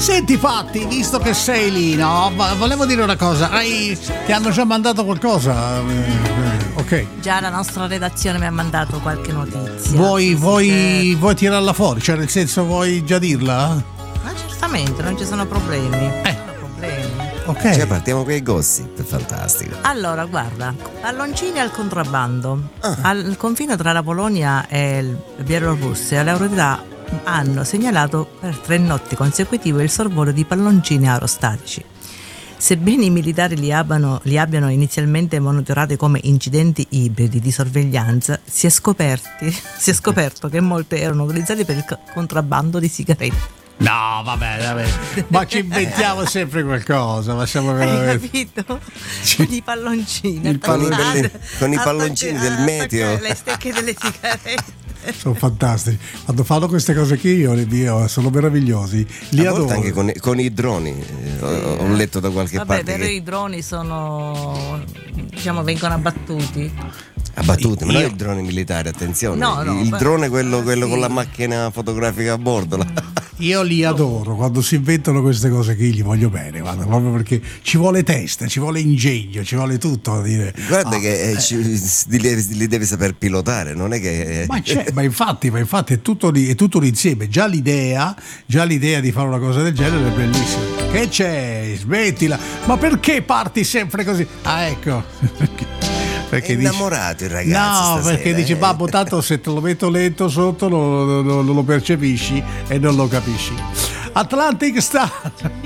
Senti Fatti, visto che sei lì, no? Volevo dire una cosa, ti hanno già mandato qualcosa? Ok. Già la nostra redazione mi ha mandato qualche notizia. Vuoi tirarla fuori? Cioè nel senso vuoi già dirla? Ma certamente, non ci sono problemi. Non sono problemi. Ok. Cioè partiamo con i gossip, fantastico. Allora, guarda, palloncini al contrabbando. Al confine tra la Polonia e il Bielorussia, le autorità hanno segnalato per 3 notti consecutive il sorvolo di palloncini aerostatici. Sebbene i militari li abbiano inizialmente monitorati come incidenti ibridi di sorveglianza, si è scoperto che molti erano utilizzati per il contrabbando di sigarette. No, vabbè. Ma ci inventiamo sempre qualcosa, lasciamo veramente. Hai capito? I palloncini. Con i palloncini del meteo. Le stecche delle sigarette. Sono fantastici. Quando fanno queste cose qui io sono meravigliosi. Li adoro. Anche con i droni. Ho letto da qualche parte. Vabbè, però i droni sono, vengono abbattuti. Abbattute, ma non i droni militari, attenzione. No, il drone quello sì. con la macchina fotografica a bordo. Io li adoro, quando si inventano queste cose qui li voglio bene, guarda, proprio perché ci vuole testa, ci vuole ingegno, ci vuole tutto a dire. Guarda che li devi saper pilotare, non è che. Ma infatti è tutto l'insieme. Già l'idea di fare una cosa del genere è bellissima. Che c'è? Smettila! Ma perché parti sempre così? Ah, ecco. Perché innamorati ragazzi. No, stasera, perché dice babbo, tanto se te lo metto lento sotto non lo percepisci e non lo capisci. Atlantic Star.